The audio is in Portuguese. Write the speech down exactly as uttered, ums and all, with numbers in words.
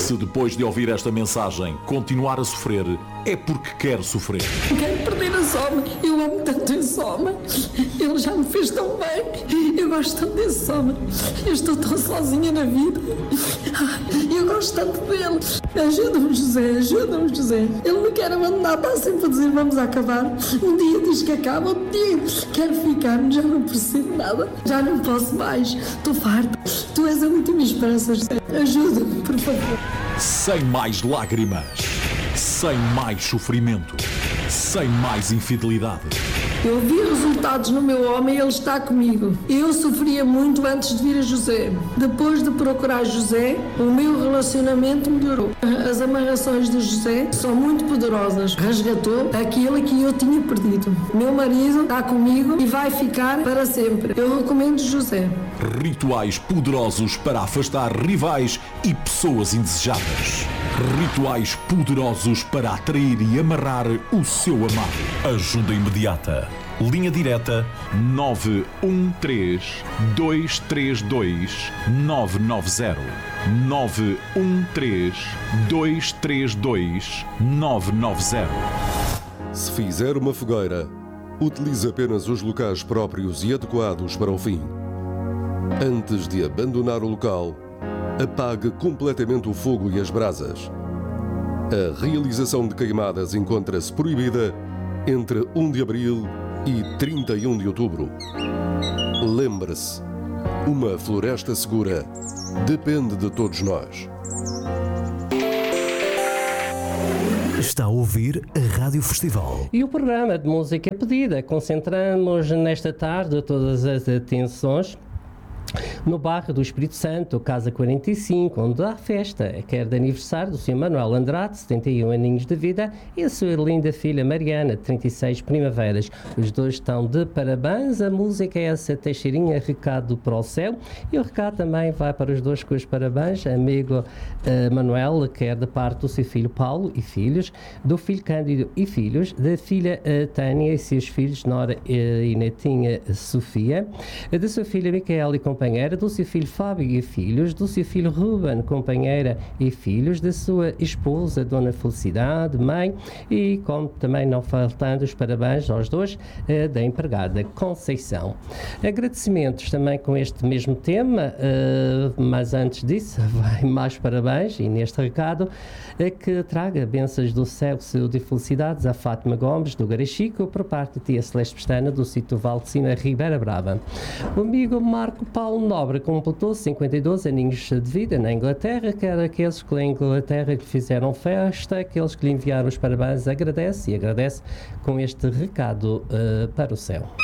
Se depois de ouvir esta mensagem continuar a sofrer, é porque quer sofrer. Quero perder a Soma. Eu amo tanto esse homem. Ele já me fez tão bem. Eu gosto tanto desse homem. Eu estou tão sozinha na vida. Eu gosto tanto dele. Ajuda-me, José. Ajuda-me, José. Ele me quer abandonar. Está sempre a dizer vamos acabar. Um dia diz que acaba. Outro dia quero ficar. Já não percebo nada. Já não posso mais. Estou farta. Tu és a última esperança, José. Ajuda-me, por favor. Sem mais lágrimas, sem mais sofrimento, sem mais infidelidade. Eu vi resultados no meu homem e ele está comigo. Eu sofria muito antes de vir a José. Depois de procurar José, o meu relacionamento melhorou. As amarrações de José são muito poderosas. Resgatou aquilo que eu tinha perdido. Meu marido está comigo e vai ficar para sempre. Eu recomendo José. Rituais poderosos para afastar rivais e pessoas indesejadas. Rituais poderosos para atrair e amarrar o seu amado. Ajuda imediata. Linha direta nove um três, dois três dois, nove nove zero. nove um três, dois três dois, nove nove zero. Se fizer uma fogueira, utilize apenas os locais próprios e adequados para o fim. Antes de abandonar o local, apague completamente o fogo e as brasas. A realização de queimadas encontra-se proibida entre um de abril e trinta e um de outubro. Lembre-se, uma floresta segura depende de todos nós. Está a ouvir a Rádio Festival. E o programa de música pedida. Concentramos nesta tarde todas as atenções no bairro do Espírito Santo, Casa quarenta e cinco, onde há festa, quer de aniversário do senhor Manuel Andrade, setenta e um aninhos de vida, e a sua linda filha Mariana, trinta e seis primaveras. Os dois estão de parabéns. A música é essa Teixeirinha, recado para o céu, e o recado também vai para os dois com os parabéns, amigo uh, Manuel, quer da parte do seu filho Paulo e filhos, do filho Cândido e filhos, da filha uh, Tânia e seus filhos Nora uh, e netinha Sofia, uh, da sua filha Micaela e companheira, do seu filho Fábio e filhos, do seu filho Ruben, companheira e filhos, da sua esposa Dona Felicidade, mãe, e como também não faltando os parabéns aos dois uh, da empregada Conceição. Agradecimentos também com este mesmo tema, uh, mas antes disso, vai mais parabéns, e neste recado, uh, que traga bênçãos do céu, saúde e felicidades a Fátima Gomes, do Garachico, por parte de tia Celeste Pestana, do sítio Val de Cima, Ribeira Brava. O amigo Marco Paulo Nobre completou cinquenta e dois aninhos de vida na Inglaterra, quer aqueles que na Inglaterra lhe fizeram festa, aqueles que lhe enviaram os parabéns, agradece e agradece com este recado uh, para o céu.